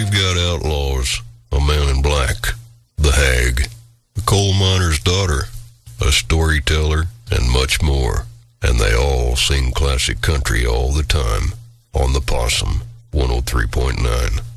We've got outlaws, a man in black, the hag, the coal miner's daughter, a storyteller, and much more. And they all sing classic country all the time on the Possum 103.9.